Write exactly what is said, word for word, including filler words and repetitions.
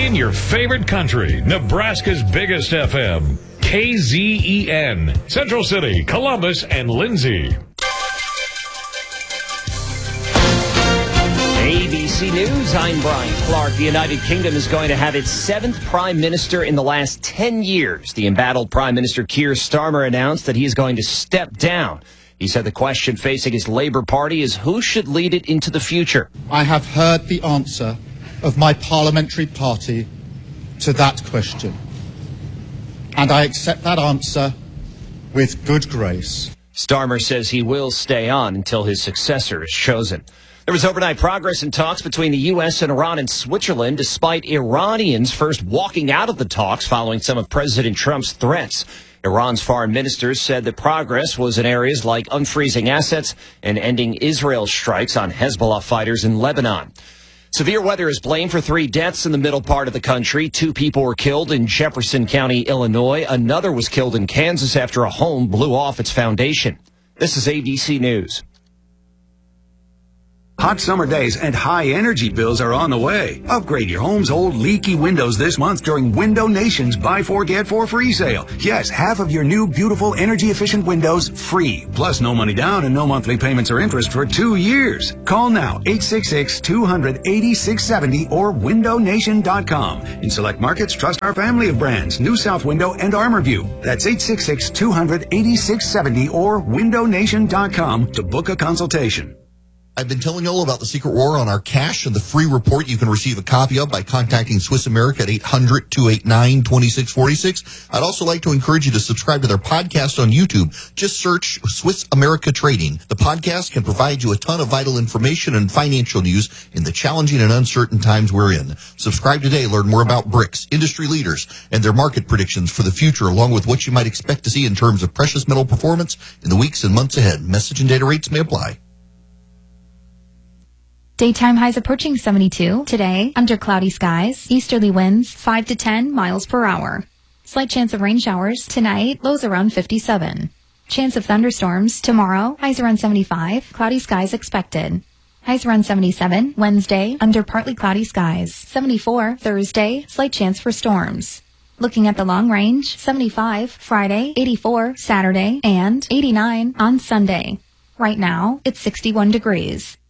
Playing your favorite country, Nebraska's biggest F M. K Z E N, Central City, Columbus, and Lindsay. A B C News, I'm Brian Clark. The United Kingdom is going to have its seventh prime minister in the last ten years. The embattled Prime Minister Keir Starmer announced that he is going to step down. He said the question facing his Labour Party is who should lead it into the future. I have heard the answer of my parliamentary party to that question, and I accept that answer with good grace. Starmer says he will stay on until his successor is chosen. There was overnight progress in talks between the U S and Iran and Switzerland, despite Iranians first walking out of the talks following some of President Trump's threats. Iran's foreign ministers said that progress was in areas like unfreezing assets and ending Israel's strikes on Hezbollah fighters in Lebanon. Severe weather is blamed for three deaths in the middle part of the country. Two people were killed in Jefferson County, Illinois. Another was killed in Kansas after a home blew off its foundation. This is A B C News. Hot summer days and high energy bills are on the way. Upgrade your home's old leaky windows this month during Window Nation's Buy Four Get Four free sale. Yes, half of your new beautiful energy efficient windows free. Plus no money down and no monthly payments or interest for two years. Call now eight six six, two hundred, eighty-six seventy or window nation dot com. In select markets, trust our family of brands, New South Window and ArmorView. That's eight six six, two hundred, eighty-six seventy or window nation dot com to book a consultation. I've been telling you all about the Secret War on our cash and the free report you can receive a copy of by contacting Swiss America at eight hundred, two eight nine, two six four six. I'd also like to encourage you to subscribe to their podcast on YouTube. Just search Swiss America Trading. The podcast can provide you a ton of vital information and financial news in the challenging and uncertain times we're in. Subscribe today. Learn more about BRICS, industry leaders, and their market predictions for the future, along with what you might expect to see in terms of precious metal performance in the weeks and months ahead. Message and data rates may apply. Daytime highs approaching seventy-two. Today, under cloudy skies, easterly winds five to ten miles per hour. Slight chance of rain showers tonight, lows around fifty-seven. Chance of thunderstorms tomorrow, highs around seventy-five, cloudy skies expected. Highs around seventy-seven, Wednesday, under partly cloudy skies. seventy-four, Thursday, slight chance for storms. Looking at the long range, seventy-five, Friday, eighty-four, Saturday, and eighty-nine on Sunday. Right now, it's sixty-one degrees.